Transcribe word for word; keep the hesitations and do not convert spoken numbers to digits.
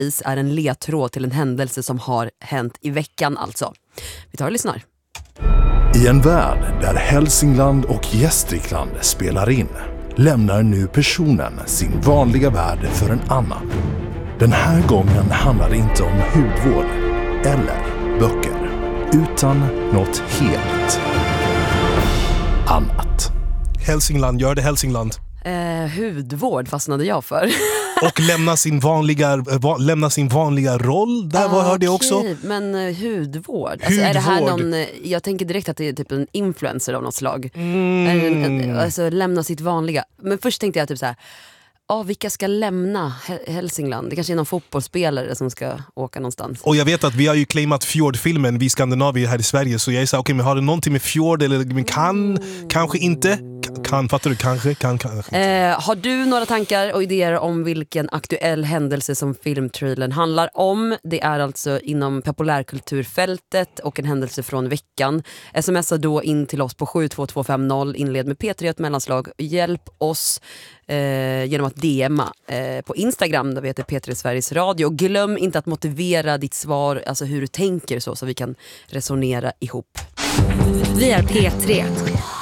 is är en ledtråd till en händelse som har hänt i veckan alltså. Vi tar och lyssnar. I en värld där Hälsingland och Gästrikland spelar in lämnar nu personen sin vanliga värld för en annan. Den här gången handlar det inte om hudvård eller böcker, utan något helt annat. Hälsingland, gör det Hälsingland. Eh, hudvård fastnade jag för. Och lämna sin vanliga, va, lämna sin vanliga roll. Där var hörde jag också. Men uh, hudvård. Alltså, är det här någon, jag tänker direkt att det är typ en influencer av något slag. Mm. En, en, alltså lämna sitt vanliga. Men först tänkte jag typ så här. Ja, vilka ska lämna Hälsingland? Det kanske är någon fotbollsspelare som ska åka någonstans. Och jag vet att vi har ju claimat fjordfilmen, vi skandinavier här i Sverige. Så jag är så okej, okay, men har det någonting med fjord eller men kan, mm. kanske inte kan, fattar du? Kanske, kan, kanske. Eh, har du några tankar och idéer om vilken aktuell händelse som filmtrailern handlar om? Det är alltså inom populärkulturfältet och en händelse från veckan. Smsa då in till oss på sju två två fem noll, inled med P tre ett mellanslag. Hjälp oss eh, genom att D Ma eh, på Instagram, där vi heter P tre Sveriges Radio. Och glöm inte att motivera ditt svar, alltså hur du tänker så, så vi kan resonera ihop. Vi är P tre.